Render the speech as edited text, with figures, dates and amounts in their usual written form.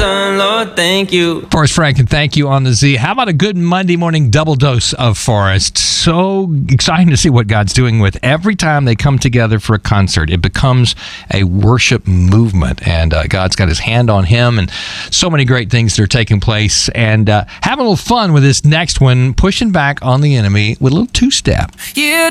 done, Lord, thank you. Forrest Frank, and thank you on the Z. How about a good Monday morning double dose of Forrest? So exciting to see what God's doing with every time they come together for a concert. It becomes a worship movement, and God's got his hand on him, and so many great things that are taking place. And having a little fun with this next one, pushing back on the enemy with a little two-step. You